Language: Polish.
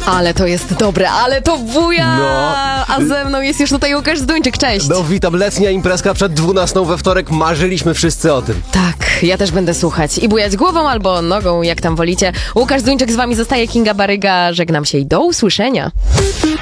Ale to jest dobre, ale to buja! No. A ze mną jest już tutaj Łukasz Zduńczyk, cześć! No witam, letnia imprezka przed 12 we wtorek, marzyliśmy wszyscy o tym. Tak, ja też będę słuchać i bujać głową albo nogą, jak tam wolicie. Łukasz Zduńczyk z wami zostaje, Kinga Baryga, żegnam się i do usłyszenia.